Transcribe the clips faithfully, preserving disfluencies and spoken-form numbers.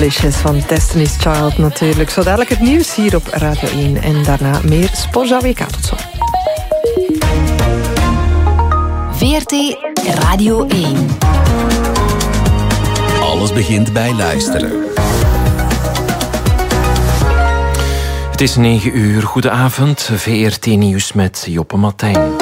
Van Destiny's Child natuurlijk. Zo dadelijk het nieuws hier op Radio één. En daarna meer Sporza W K. Tot zo. V R T Radio één. Alles begint bij luisteren. Het is negen uur. Goedenavond. V R T Nieuws met Joppe Martijn.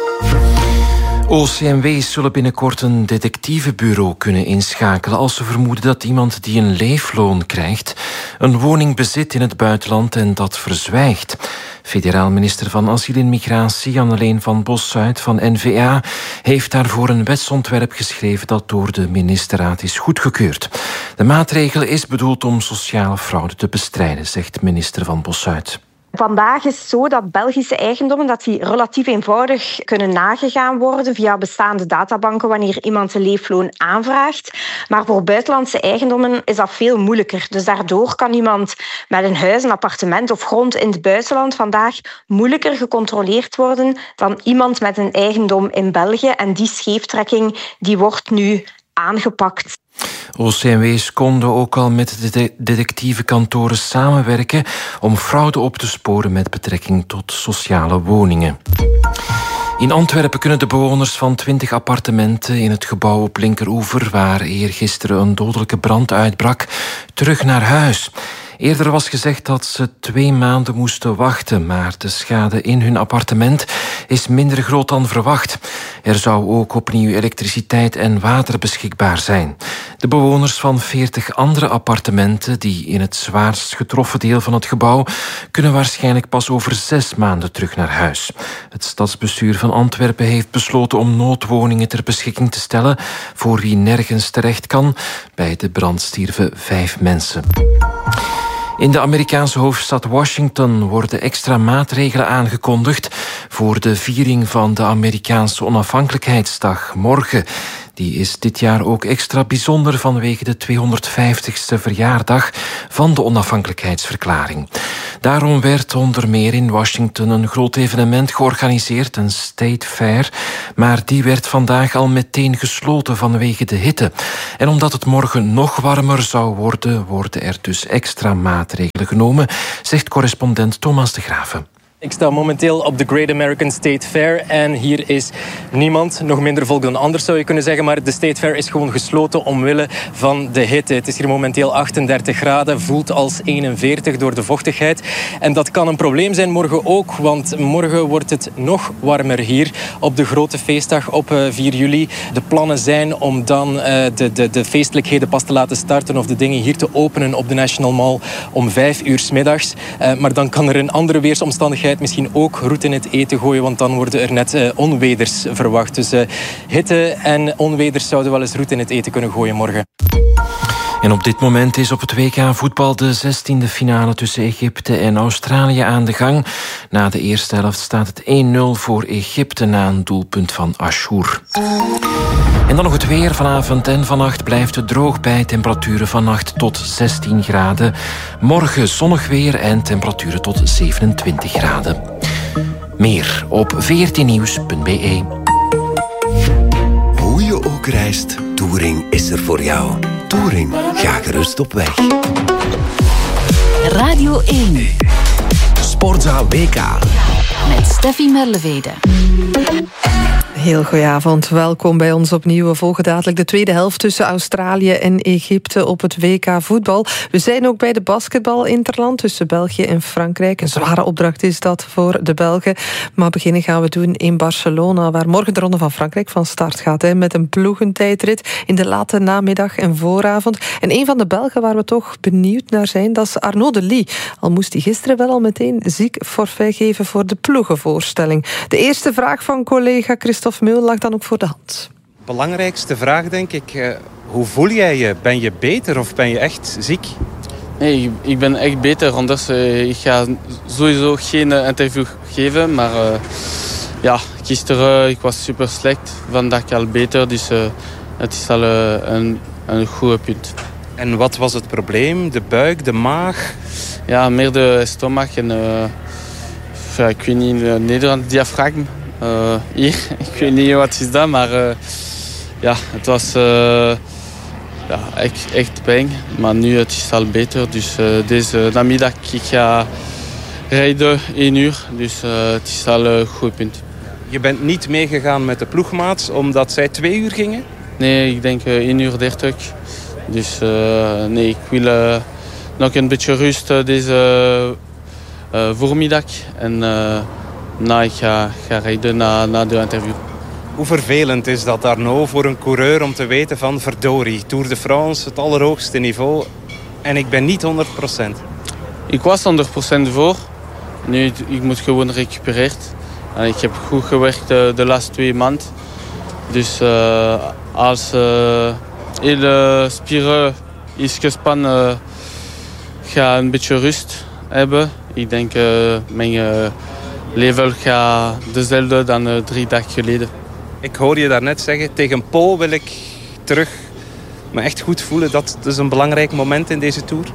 O C M W's zullen binnenkort een detectivebureau kunnen inschakelen als ze vermoeden dat iemand die een leefloon krijgt een woning bezit in het buitenland en dat verzwijgt. Federaal minister van Asiel en Migratie Anneleen van Bossuit van N V A heeft daarvoor een wetsontwerp geschreven dat door de ministerraad is goedgekeurd. De maatregel is bedoeld om sociale fraude te bestrijden, zegt minister van Bossuit. Vandaag is het zo dat Belgische eigendommen dat die relatief eenvoudig kunnen nagegaan worden via bestaande databanken wanneer iemand een leefloon aanvraagt. Maar voor buitenlandse eigendommen is dat veel moeilijker. Dus daardoor kan iemand met een huis, een appartement of grond in het buitenland vandaag moeilijker gecontroleerd worden dan iemand met een eigendom in België. En die scheeftrekking die wordt nu aangepakt. O C M W's konden ook al met de detectivekantoren samenwerken om fraude op te sporen met betrekking tot sociale woningen. In Antwerpen kunnen de bewoners van twintig appartementen in het gebouw op Linkeroever, waar eergisteren een dodelijke brand uitbrak, terug naar huis. Eerder was gezegd dat ze twee maanden moesten wachten, maar de schade in hun appartement is minder groot dan verwacht. Er zou ook opnieuw elektriciteit en water beschikbaar zijn. De bewoners van veertig andere appartementen die in het zwaarst getroffen deel van het gebouw kunnen waarschijnlijk pas over zes maanden terug naar huis. Het stadsbestuur van Antwerpen heeft besloten om noodwoningen ter beschikking te stellen voor wie nergens terecht kan. Bij de brand stierven vijf mensen. In de Amerikaanse hoofdstad Washington worden extra maatregelen aangekondigd voor de viering van de Amerikaanse onafhankelijkheidsdag morgen. Die is dit jaar ook extra bijzonder vanwege de tweehonderdvijftigste verjaardag van de onafhankelijkheidsverklaring. Daarom werd onder meer in Washington een groot evenement georganiseerd, een State Fair, maar die werd vandaag al meteen gesloten vanwege de hitte. En omdat het morgen nog warmer zou worden, worden er dus extra maatregelen genomen, zegt correspondent Thomas de Graven. Ik sta momenteel op de Great American State Fair en hier is niemand, nog minder volk dan anders zou je kunnen zeggen, maar de State Fair is gewoon gesloten omwille van de hitte. Het is hier momenteel achtendertig graden, voelt als eenenveertig door de vochtigheid. En dat kan een probleem zijn morgen ook, want morgen wordt het nog warmer hier op de grote feestdag op vier juli. De plannen zijn om dan de, de, de feestelijkheden pas te laten starten of de dingen hier te openen op de National Mall om vijf uur 's middags. Maar dan kan er een andere weersomstandigheid misschien ook roet in het eten gooien, want dan worden er net uh, onweders verwacht. Dus uh, hitte en onweders zouden wel eens roet in het eten kunnen gooien morgen. En op dit moment is op het W K voetbal de zestiende finale tussen Egypte en Australië aan de gang. Na de eerste helft staat het één nul voor Egypte na een doelpunt van Ashour. En dan nog het weer. Vanavond en vannacht blijft het droog bij temperaturen van acht tot zestien graden. Morgen zonnig weer en temperaturen tot zevenentwintig graden. Meer op v r t nieuws punt b e. Hoe je ook reist, Touring is er voor jou. Touring, ga gerust op weg. Radio één. Sportza W K. Met Steffi Merlevede. Heel goedenavond, welkom bij ons opnieuw. We volgen dadelijk de tweede helft tussen Australië en Egypte op het W K voetbal. We zijn ook bij de basketbal-interland tussen België en Frankrijk. Een zware opdracht is dat voor de Belgen. Maar beginnen gaan we doen in Barcelona, waar morgen de Ronde van Frankrijk van start gaat. Hè, met een ploegentijdrit in de late namiddag en vooravond. En een van de Belgen waar we toch benieuwd naar zijn, dat is Arnaud de Lie. Al moest hij gisteren wel al meteen ziek forfait geven voor de ploegenvoorstelling. De eerste vraag van collega Christophe Meul lag dan ook voor de hand. Belangrijkste vraag, denk ik. Uh, hoe voel jij je? Ben je beter of ben je echt ziek? Nee, ik, ik ben echt beter. Anders uh, ik ga sowieso geen uh, interview geven. Maar uh, ja, gisteren uh, ik was super slecht. Vandaag al beter. Dus uh, het is al uh, een, een goed punt. En wat was het probleem? De buik, de maag? Ja, meer de stomach en uh, ja, ik weet niet, in Nederland diafragma. Uh, hier, ik weet niet wat is dat, maar uh, ja, het was uh, ja, echt, echt pijn. Maar nu het is al beter. Dus uh, deze namiddag ik ga rijden één uur. Dus uh, het is al een goed punt. Je bent niet meegegaan met de ploegmaats omdat zij twee uur gingen? Nee, ik denk uh, één uur dertig. Dus uh, nee, ik wil uh, nog een beetje rust deze uh, voormiddag. En uh, nou, ik ga, ga rijden na, na de interview. Hoe vervelend is dat, Arnaud, voor een coureur om te weten van verdorie, Tour de France, het allerhoogste niveau. En ik ben niet honderd procent. Ik was honderd procent voor. Nu, ik moet gewoon recupereren. En ik heb goed gewerkt de, de laatste twee maanden. Dus uh, als uh, hele spieren is gespannen, uh, ga een beetje rust hebben. Ik denk uh, mijn uh, level gaat dezelfde dan uh, drie dagen geleden. Ik hoor je daarnet zeggen, tegen Po wil ik terug me echt goed voelen. Dat is een belangrijk moment in deze Tour.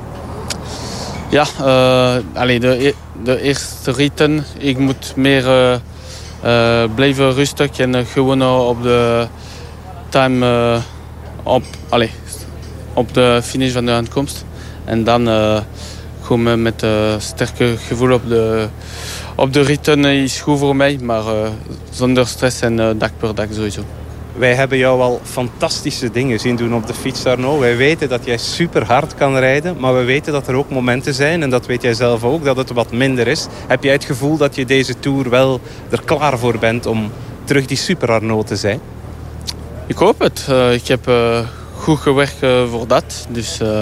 Ja, uh, allez, de, de eerste ritten, ik moet meer uh, uh, blijven rustig en uh, gewoon op de time, uh, op, allez, op de finish van de aankomst. En dan uh, gewoon met een uh, sterke gevoel op de, op de ritten is goed voor mij, maar uh, zonder stress en uh, dag per dag sowieso. Wij hebben jou al fantastische dingen zien doen op de fiets, Arnaud. Wij weten dat jij super hard kan rijden, maar we weten dat er ook momenten zijn, en dat weet jij zelf ook, dat het wat minder is. Heb jij het gevoel dat je deze Tour wel er klaar voor bent om terug die super Arnaud te zijn? Ik hoop het. Uh, ik heb uh, goed gewerkt uh, voor dat. Dus uh,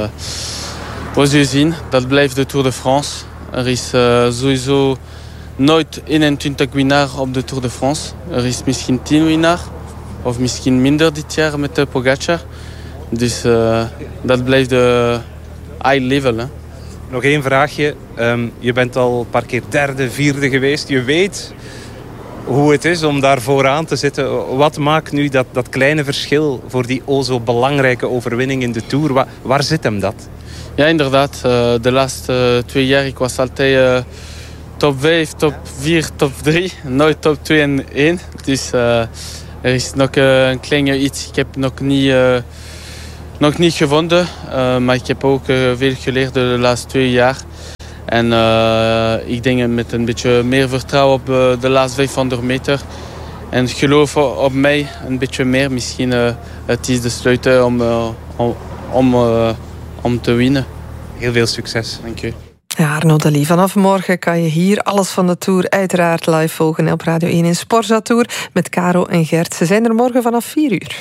wat zul je zien, dat blijft de Tour de France. Er is uh, sowieso nooit eenentwintig winnaar op de Tour de France. Er is misschien tien winnaar. Of misschien minder dit jaar met de Pogacar. Dus uh, dat blijft de high level. Hè. Nog één vraagje. Um, je bent al een paar keer derde, vierde geweest. Je weet hoe het is om daar vooraan te zitten. Wat maakt nu dat, dat kleine verschil voor die o zo belangrijke overwinning in de Tour? Waar, waar zit hem dat? Ja, inderdaad. Uh, de laatste twee jaar ik was altijd uh, top vijf, top vier, top drie. Nooit top twee en één. Dus... Uh, Er is nog uh, een kleine iets. Ik heb nog niet, uh, nog niet gevonden. Uh, maar ik heb ook uh, veel geleerd de laatste twee jaar. En uh, ik denk met een beetje meer vertrouwen op uh, de laatste vijfhonderd meter. En geloof op mij een beetje meer. Misschien uh, het is de sleutel om, uh, om, om, uh, om te winnen. Heel veel succes. Dank u. Ja, Arnaud Daly, vanaf morgen kan je hier alles van de Tour uiteraard live volgen op Radio één in Sporza Tour met Caro en Gert. Ze zijn er morgen vanaf vier uur.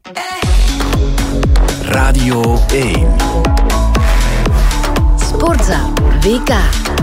Radio één. Sporza W K.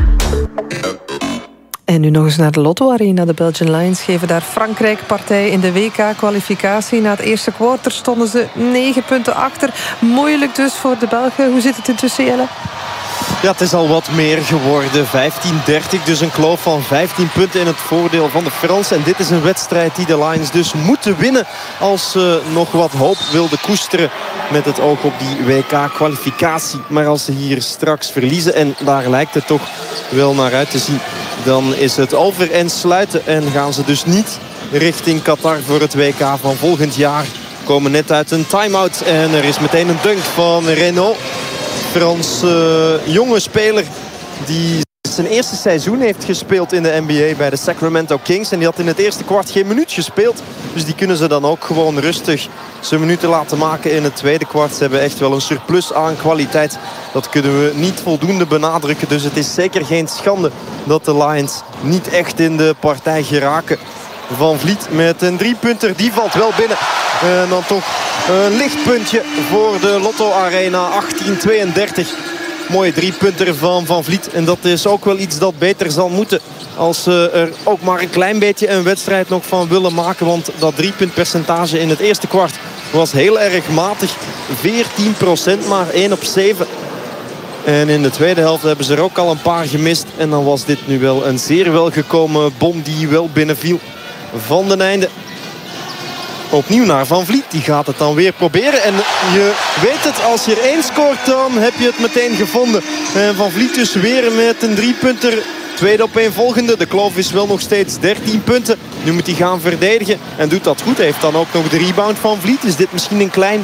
En nu nog eens naar de Lotto Arena. De Belgian Lions geven daar Frankrijk partij in de W K-kwalificatie. Na het eerste kwartier stonden ze negen punten achter. Moeilijk dus voor de Belgen. Hoe zit het intussen, Jelle? Ja, het is al wat meer geworden. vijftien dertig, dus een kloof van vijftien punten in het voordeel van de Fransen. En dit is een wedstrijd die de Lions dus moeten winnen als ze nog wat hoop wilden koesteren met het oog op die W K-kwalificatie. Maar als ze hier straks verliezen, en daar lijkt het toch wel naar uit te zien, dan is het over en sluiten. En gaan ze dus niet richting Qatar voor het W K van volgend jaar. Komen net uit een time-out en er is meteen een dunk van Renault. Frans uh, jonge speler die zijn eerste seizoen heeft gespeeld in de N B A bij de Sacramento Kings. En die had in het eerste kwart geen minuut gespeeld. Dus die kunnen ze dan ook gewoon rustig zijn minuten laten maken in het tweede kwart. Ze hebben echt wel een surplus aan kwaliteit. Dat kunnen we niet voldoende benadrukken. Dus het is zeker geen schande dat de Lions niet echt in de partij geraken. Van Vliet met een driepunter, die valt wel binnen. En dan toch een lichtpuntje voor de Lotto Arena, achttien tweeëndertig. Mooie driepunter van Van Vliet. En dat is ook wel iets dat beter zal moeten als ze er ook maar een klein beetje een wedstrijd nog van willen maken. Want dat driepuntpercentage in het eerste kwart was heel erg matig. veertien procent, maar één op zeven. En in de tweede helft hebben ze er ook al een paar gemist. En dan was dit nu wel een zeer welgekomen bom die wel binnenviel. Van den Einde. Opnieuw naar Van Vliet. Die gaat het dan weer proberen. En je weet het, als je er één scoort, dan heb je het meteen gevonden. En Van Vliet dus weer met een driepunter. Tweede opeenvolgende. De kloof is wel nog steeds dertien punten. Nu moet hij gaan verdedigen. En doet dat goed. Heeft dan ook nog de rebound van Vliet. Is dit misschien een klein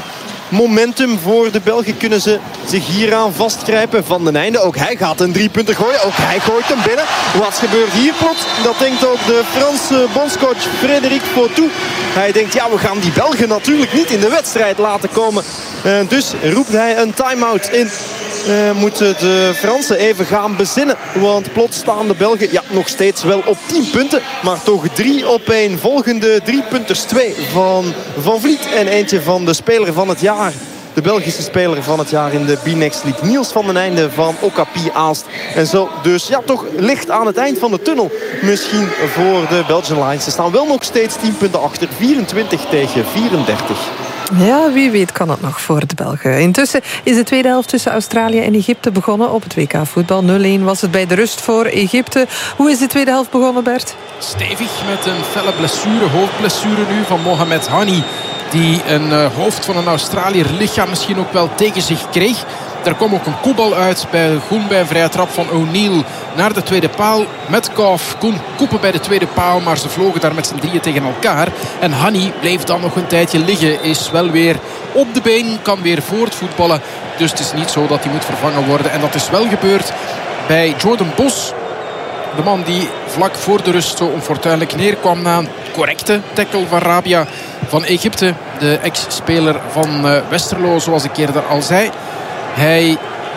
momentum voor de Belgen. Kunnen ze zich hieraan vastgrijpen? Van den Einde, ook hij gaat een driepunter gooien. Ook hij gooit hem binnen. Wat gebeurt hier plots? Dat denkt ook de Franse bondscoach Frédéric Fautou. Hij denkt, ja, we gaan die Belgen natuurlijk niet in de wedstrijd laten komen. Uh, dus roept hij een time-out in. Uh, moeten de Fransen even gaan bezinnen. Want plots staan de Belgen ja, nog steeds wel op tien punten. Maar toch drie op één volgende driepunters. Twee van Van Vliet en eentje van de speler van het jaar. De Belgische speler van het jaar in de B-Next League. Niels van den Einde van Okapi Aalst. En zo dus ja, toch licht aan het eind van de tunnel. Misschien voor de Belgian Lions. Ze staan wel nog steeds tien punten achter. vierentwintig tegen vierendertig. Ja, wie weet kan het nog voor de Belgen. Intussen is de tweede helft tussen Australië en Egypte begonnen op het W K voetbal. nul-een was het bij de rust voor Egypte. Hoe is de tweede helft begonnen, Bert? Stevig met een felle blessure, hoofdblessure nu van Mohamed Hani. Die een uh, hoofd van een Australiër lichaam misschien ook wel tegen zich kreeg. Er kwam ook een kopbal uit bij Groen bij een vrije trap van O'Neill naar de tweede paal. Metcalf kon koppen bij de tweede paal, maar ze vlogen daar met z'n drieën tegen elkaar. En Hani bleef dan nog een tijdje liggen. Is wel weer op de been, kan weer voortvoetballen. Dus het is niet zo dat hij moet vervangen worden. En dat is wel gebeurd bij Jordan Bos. De man die vlak voor de rust zo onfortuinlijk neerkwam na een correcte tackle van Rabia van Egypte. De ex-speler van uh, Westerlo, zoals ik eerder al zei. Hij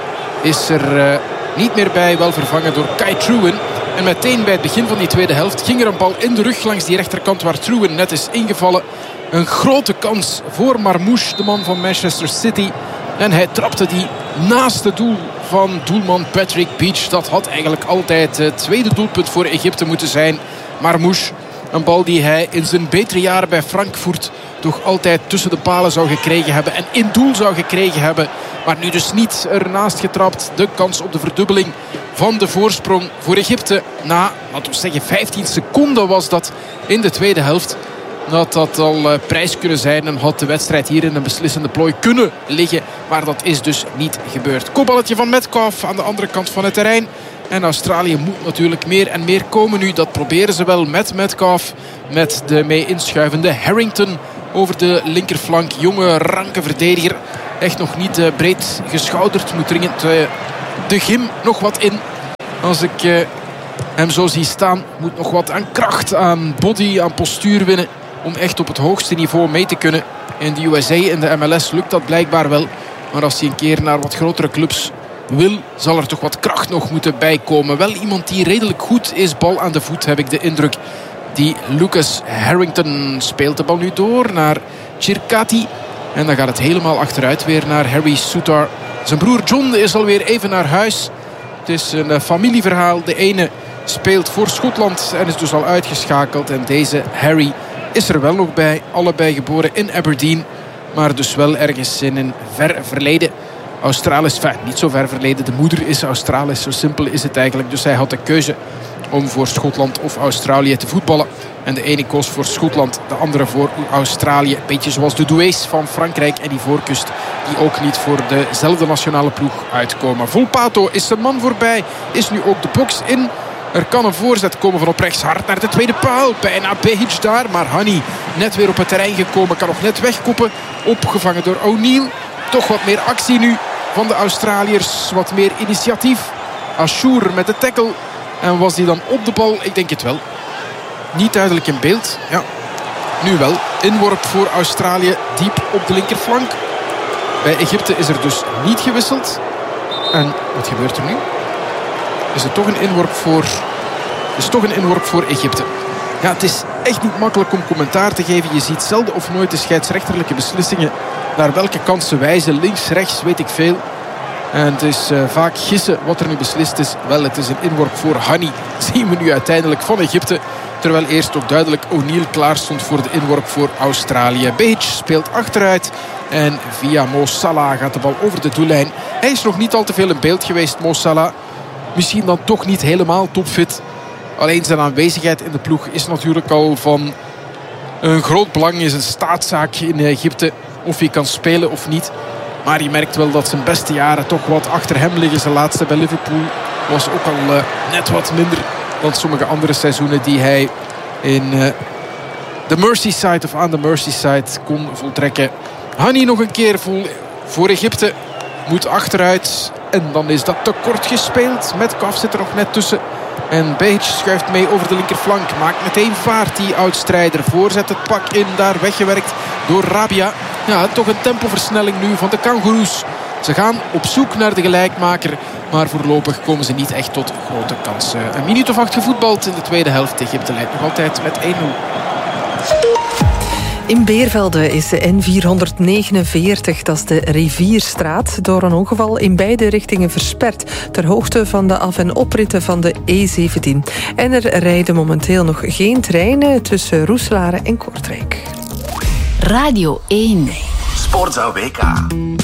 is er uh, niet meer bij, wel vervangen door Kai Trewin. En meteen bij het begin van die tweede helft ging er een bal in de rug langs die rechterkant waar Trewin net is ingevallen. Een grote kans voor Marmouche, de man van Manchester City. En hij trapte die naast het doel van doelman Patrick Beach. Dat had eigenlijk altijd het tweede doelpunt voor Egypte moeten zijn. Marmouche, een bal die hij in zijn betere jaren bij Frankfurt toch altijd tussen de palen zou gekregen hebben. En in doel zou gekregen hebben. Maar nu dus niet ernaast getrapt. De kans op de verdubbeling van de voorsprong voor Egypte. Na, laten we zeggen, vijftien seconden was dat in de tweede helft. Dat dat al prijs kunnen zijn en had de wedstrijd hier in een beslissende plooi kunnen liggen. Maar dat is dus niet gebeurd. Kopballetje van Metcalf aan de andere kant van het terrein. En Australië moet natuurlijk meer en meer komen nu. Dat proberen ze wel met Metcalf. Met de mee inschuivende Harrington over de linkerflank. Jonge, ranke verdediger. Echt nog niet uh, breed geschouderd. Moet dringend uh, de gym nog wat in. Als ik uh, hem zo zie staan. Moet nog wat aan kracht, aan body, aan postuur winnen. Om echt op het hoogste niveau mee te kunnen. In de U S A en de M L S lukt dat blijkbaar wel. Maar als hij een keer naar wat grotere clubs wil, zal er toch wat kracht nog moeten bijkomen. Wel iemand die redelijk goed is. Bal aan de voet, heb ik de indruk. Die Lucas Harrington speelt de bal nu door naar Chirkati. En dan gaat het helemaal achteruit weer naar Harry Souttar. Zijn broer John is alweer even naar huis. Het is een familieverhaal. De ene speelt voor Schotland en is dus al uitgeschakeld. En deze Harry is er wel nog bij. Allebei geboren in Aberdeen. Maar dus wel ergens in een ver verleden. Australisch, enfin, niet zo ver verleden. De moeder is Australisch, zo simpel is het eigenlijk. Dus hij had de keuze om voor Schotland of Australië te voetballen. En de ene koos voor Schotland, de andere voor Australië. Beetje zoals de Doués van Frankrijk en die voorkust, die ook niet voor dezelfde nationale ploeg uitkomen. Volpato is zijn man voorbij, is nu ook de box in. Er kan een voorzet komen van op rechts hard naar de tweede paal. Bijna Behic daar, maar Hani net weer op het terrein gekomen. Kan nog net wegkoppen, opgevangen door O'Neill. Toch wat meer actie nu van de Australiërs, wat meer initiatief. Ashour met de tackle. En was die dan op de bal? Ik denk het wel. Niet duidelijk in beeld. Ja, nu wel. Inworp voor Australië diep op de linkerflank. Bij Egypte is er dus niet gewisseld. En wat gebeurt er nu? Is het toch een inworp voor, is toch een inworp voor Egypte. Ja, het is echt niet makkelijk om commentaar te geven. Je ziet zelden of nooit de scheidsrechterlijke beslissingen naar welke kant ze wijzen. Links, rechts, weet ik veel. En het is uh, vaak gissen wat er nu beslist is. Wel, het is een inworp voor Hani. Zien we nu uiteindelijk van Egypte. Terwijl eerst ook duidelijk O'Neill klaar stond voor de inworp voor Australië. Behic speelt achteruit. En via Mo Salah gaat de bal over de doellijn. Hij is nog niet al te veel in beeld geweest, Mo Salah. Misschien dan toch niet helemaal topfit. Alleen zijn aanwezigheid in de ploeg is natuurlijk al van een groot belang. Is een staatszaak in Egypte. Of hij kan spelen of niet. Maar je merkt wel dat zijn beste jaren toch wat achter hem liggen. Zijn laatste bij Liverpool was ook al uh, net wat minder dan sommige andere seizoenen die hij in uh, de Merseyside of aan de Merseyside kon voltrekken. Hani nog een keer voor Egypte. Moet achteruit. En dan is dat te kort gespeeld. Metcalf zit er nog net tussen. En Behic schuift mee over de linkerflank. Maakt meteen vaart, die oud-strijder. Voorzet het pak in, daar weggewerkt door Rabia. Ja, toch een tempoversnelling nu van de Kangoeroes. Ze gaan op zoek naar de gelijkmaker. Maar voorlopig komen ze niet echt tot grote kansen. Een minuut of acht gevoetbald in de tweede helft. Egypte leidt nog altijd met één nul. In Beervelde is de N vierhonderdnegenenveertig, dat is de Rivierstraat, door een ongeval in beide richtingen versperd, ter hoogte van de af- en opritten van de E zeventien. En er rijden momenteel nog geen treinen tussen Roeselare en Kortrijk. Radio één. Sportzaal W K.